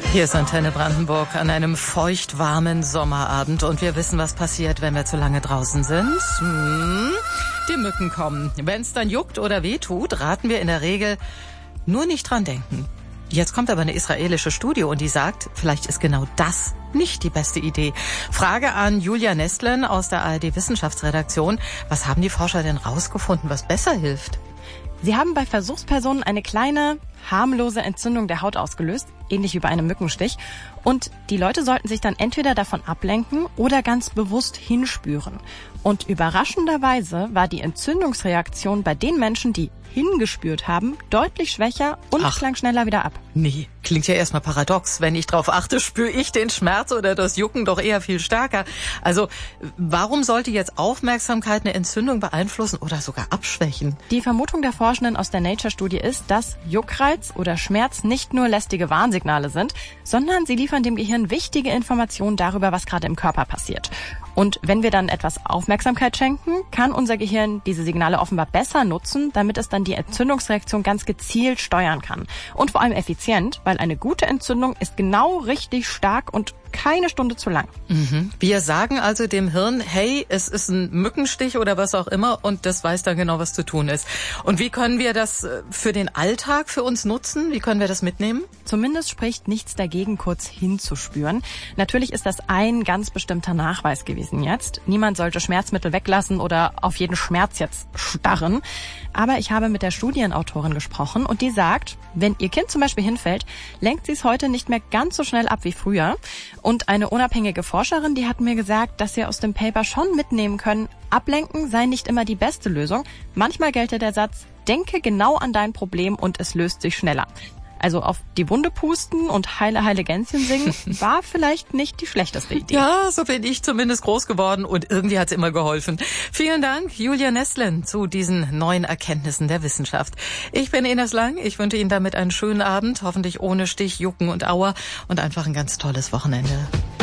Hier ist Antenne Brandenburg an einem feuchtwarmen Sommerabend und wir wissen, was passiert, wenn wir zu lange draußen sind. Die Mücken kommen. Wenn es dann juckt oder wehtut, raten wir in der Regel nur nicht dran denken. Jetzt kommt aber eine israelische Studie und die sagt, vielleicht ist genau das nicht die beste Idee. Frage an Julia Nestlen aus der ARD Wissenschaftsredaktion. Was haben die Forscher denn rausgefunden, was besser hilft? Sie haben bei Versuchspersonen eine kleine, harmlose Entzündung der Haut ausgelöst, ähnlich wie bei einem Mückenstich. Und die Leute sollten sich dann entweder davon ablenken oder ganz bewusst hinspüren. Und überraschenderweise war die Entzündungsreaktion bei den Menschen, die hingespürt haben, deutlich schwächer und klang schneller wieder ab. Nee, klingt ja erstmal paradox. Wenn ich drauf achte, spüre ich den Schmerz oder das Jucken doch eher viel stärker. Also, warum sollte jetzt Aufmerksamkeit eine Entzündung beeinflussen oder sogar abschwächen? Die Vermutung der Forschenden aus der Nature-Studie ist, dass Juckreiz oder Schmerz nicht nur lästige Warnsignale sind, sondern sie liefern dem Gehirn wichtige Informationen darüber, was gerade im Körper passiert. Und wenn wir dann etwas Aufmerksamkeit schenken, kann unser Gehirn diese Signale offenbar besser nutzen, damit es dann die Entzündungsreaktion ganz gezielt steuern kann. Und vor allem effizient, weil eine gute Entzündung ist genau richtig stark und keine Stunde zu lang. Wir sagen also dem Hirn, hey, es ist ein Mückenstich oder was auch immer und das weiß dann genau, was zu tun ist. Und wie können wir das für den Alltag für uns nutzen? Wie können wir das mitnehmen? Zumindest spricht nichts dagegen, kurz hinzuspüren. Natürlich ist das ein ganz bestimmter Nachweis gewesen jetzt. Niemand sollte Schmerzmittel weglassen oder auf jeden Schmerz jetzt starren. Aber ich habe mit der Studienautorin gesprochen und die sagt, wenn ihr Kind zum Beispiel hinfällt, lenkt sie es heute nicht mehr ganz so schnell ab wie früher. Und eine unabhängige Forscherin, die hat mir gesagt, dass sie aus dem Paper schon mitnehmen können, ablenken sei nicht immer die beste Lösung. Manchmal gelte der Satz, denke genau an dein Problem und es löst sich schneller. Also auf die Wunde pusten und Heile, Heile Gänschen singen war vielleicht nicht die schlechteste Idee. Ja, so bin ich zumindest groß geworden und irgendwie hat's immer geholfen. Vielen Dank, Julia Nestlen, zu diesen neuen Erkenntnissen der Wissenschaft. Ich bin Ines Lang, ich wünsche Ihnen damit einen schönen Abend, hoffentlich ohne Stich, Jucken und Aua und einfach ein ganz tolles Wochenende.